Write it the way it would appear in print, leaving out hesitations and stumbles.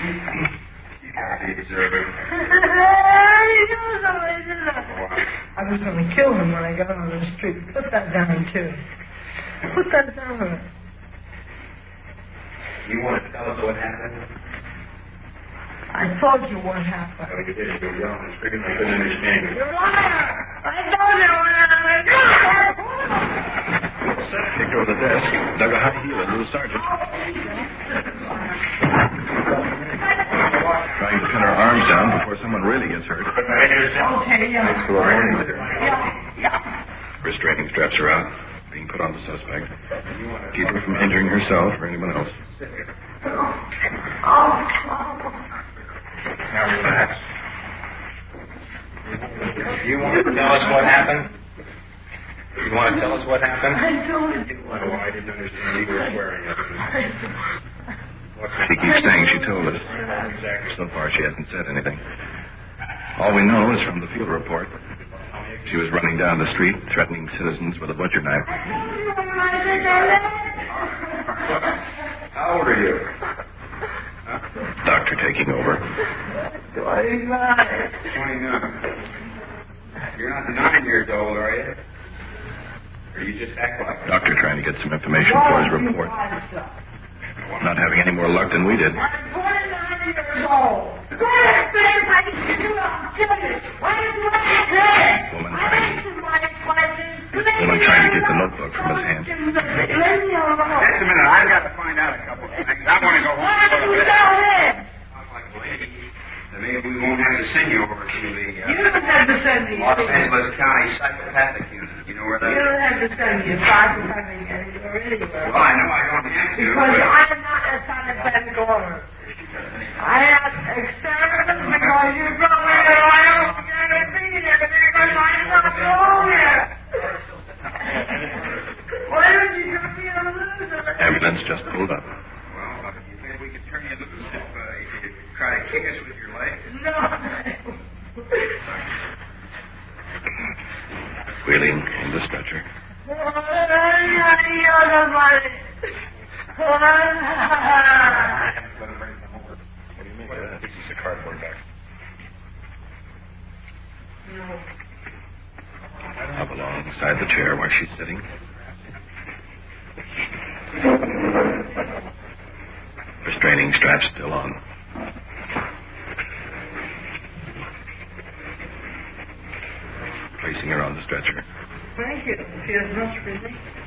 You deserve it. I was going to kill him when I got on the street. Put that down, too. Put that down. You want to tell us what happened? I told you what happened. Oh, you did. You were yelling and screaming. I couldn't understand you. You're a liar! I told you what happened. Kicked over the desk, dug a high heel into the sergeant. Trying to pin her arms down before someone really gets hurt. Okay, yeah. Thanks for our warning there. Yeah. Restraining straps are out, being put on the suspect. Keep her from injuring herself or anyone else. Now relax. You want to tell us what happened? You want to tell us what happened? I told you. Oh, I didn't understand you were swearing at me. She keeps saying she told us. Exactly. So far, she hasn't said anything. All we know is from the field report. She was running down the street, threatening citizens with a butcher knife. How old are you? Doctor taking over. 29. 29. You're not 9 years old, are you? Or you just act like it? Doctor trying to get some information for his report. Not having any more luck than we did. I'm 29 years old. Go ahead, babe. I can do it. I'll kill you. Why did you let me do it? Woman trying to get the notebook from his hand. Leave me alone. Just a minute. I've got to find out a couple of things. I want to go home. Why did you tell him? Talk like a lady. Then maybe we won't have to send you over to the You don't have to send me. Los Angeles County Psychopathic Unit. You know where that You is? don't have to send me. If I can have anywhere, anywhere. Well, I know I don't have to. Because I am not a psychopathic order. I am exterminated because you brought me here. I don't get a thing in there because I am not belong here. Why don't you give me a loser? Ambulance just pulled up. Well, you think we could turn you loose if you try to kick us with your legs? No. Wheeling in the stretcher. This is a cardboard back. Up alongside the chair where she's sitting. Restraining straps still on. Placing her on the stretcher. Thank you. It feels much relief.